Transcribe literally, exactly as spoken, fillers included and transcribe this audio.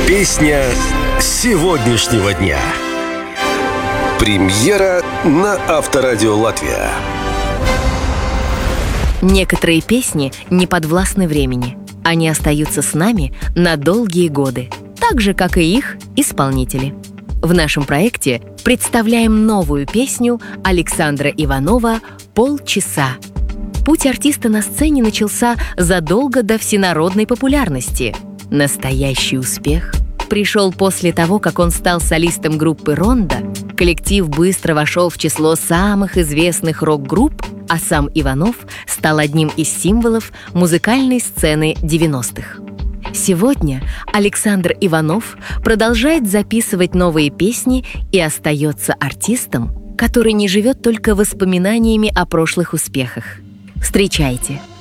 Песня сегодняшнего дня. Премьера на Авторадио Латвия. Некоторые песни не подвластны времени. Они остаются с нами на долгие годы, так же, как и их исполнители. В нашем проекте представляем новую песню Александра Иванова «Полчаса». Путь артиста на сцене начался задолго до всенародной популярности. Настоящий успех пришел после того, как он стал солистом группы «Рондо». Коллектив быстро вошел в число самых известных рок-групп, а сам Иванов стал одним из символов музыкальной сцены девяностых. Сегодня Александр Иванов продолжает записывать новые песни и остается артистом, который не живет только воспоминаниями о прошлых успехах. Встречайте,